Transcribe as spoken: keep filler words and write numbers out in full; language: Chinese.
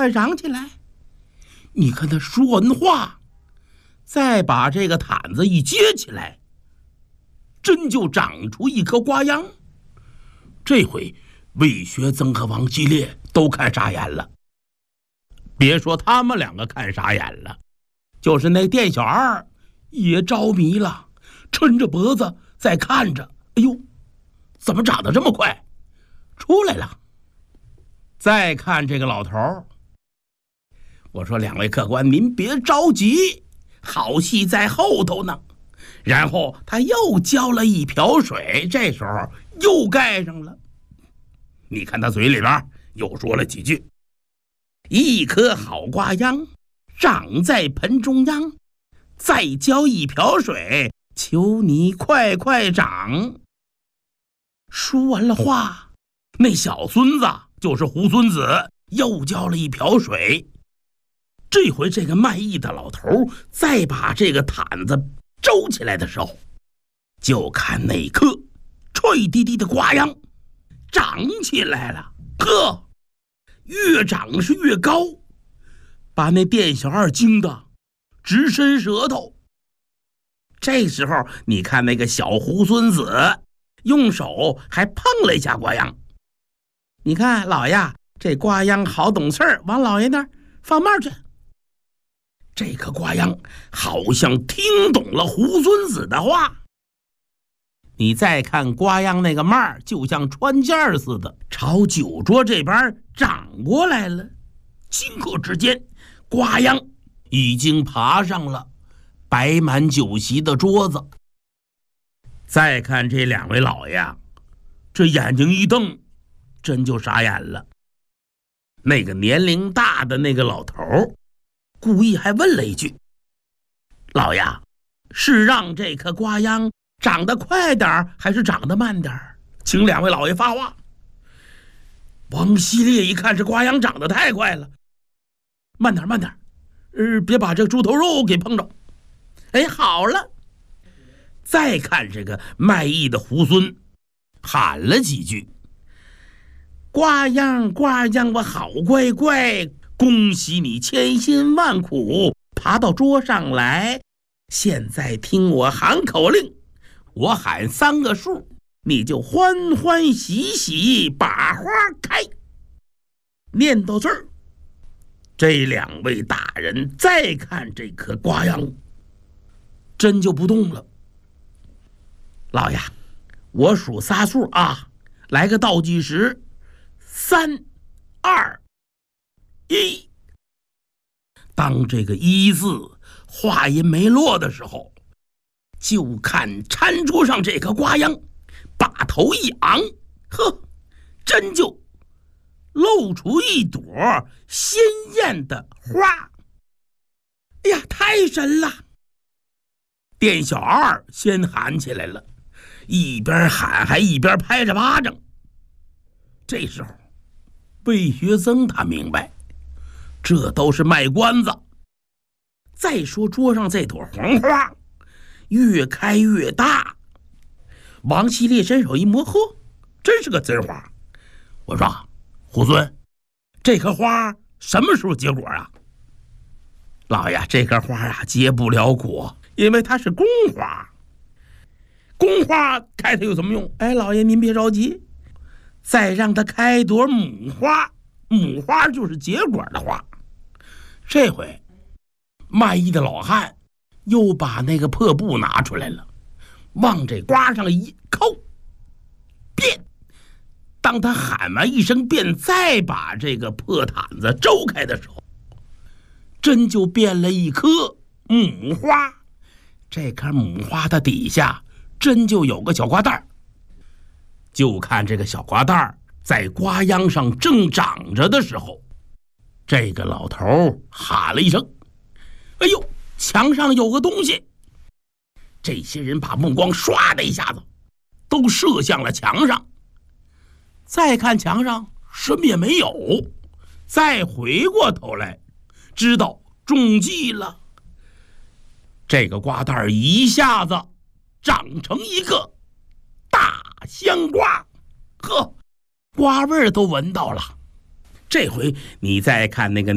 快长起来。你看他说完话，再把这个毯子一接起来，真就长出一颗瓜秧。这回魏学增和王希烈都看傻眼了。别说他们两个看傻眼了，就是那店小二也着迷了，抻着脖子在看着。哎呦，怎么长得这么快？出来了。再看这个老头，我说两位客官，您别着急，好戏在后头呢。然后他又浇了一瓢水，这时候又盖上了。你看他嘴里边又说了几句：一颗好瓜秧长在盆中央，再浇一瓢水，求你快快长。说完了话，那小孙子就是胡孙子又浇了一瓢水。这回这个卖艺的老头再把这个毯子周起来的时候，就看那颗脆滴滴的瓜秧长起来了。呵，越长是越高，把那店小二惊得直伸舌头。这时候你看那个小胡孙子用手还碰了一下瓜秧。你看老爷，这瓜秧好懂事儿，往老爷那儿放慢去。这颗瓜秧好像听懂了胡孙子的话。你再看瓜秧那个蔓儿，就像穿件似的，朝酒桌这边长过来了。顷刻之间，瓜秧已经爬上了摆满酒席的桌子。再看这两位老爷，这眼睛一瞪，真就傻眼了。那个年龄大的那个老头故意还问了一句：老爷，是让这颗瓜秧长得快点还是长得慢点？请两位老爷发话。王希烈一看这瓜秧长得太快了，慢点慢点，呃，别把这个猪头肉给碰着。哎，好了。再看这个卖艺的猢狲喊了几句：瓜秧瓜秧，我好乖乖，恭喜你千辛万苦爬到桌上来。现在听我喊口令，我喊三个数，你就欢欢喜喜把花开。念到这儿，这两位大人再看这颗瓜秧，真就不动了。老爷，我数仨数啊，来个倒计时，三二一。当这个一字话音没落的时候，就看餐桌上这个瓜秧把头一昂，呵，真就露出一朵鲜艳的花。哎呀，太神了！店小二先喊起来了，一边喊还一边拍着巴掌。这时候魏学增他明白，这都是卖关子。再说桌上这朵黄花越开越大，王希烈伸手一摸，呵，真是个真花。我说猢狲，这棵花什么时候结果啊？老爷，这棵花啊结不了果，因为它是公花。公花开它有什么用？哎，老爷您别着急，再让它开朵母花，母花就是结果的花。这回卖艺的老汉又把那个破布拿出来了，往这瓜上一扣，变。当他喊完一声变，再把这个破毯子周开的时候，真就变了一颗母花。这颗母花的底下真就有个小瓜蛋，就看这个小瓜蛋在瓜秧上正长着的时候，这个老头喊了一声：哎呦，墙上有个东西！这些人把目光唰的一下子都射向了墙上。再看墙上什么也没有，再回过头来知道中计了。这个瓜蛋一下子长成一个大香瓜，呵，瓜味儿都闻到了。这回你再看那个